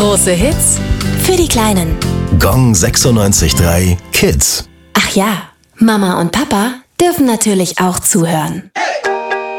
Große Hits Für die Kleinen. Gong 96.3 Kids. Ach ja, Mama und Papa dürfen natürlich auch zuhören.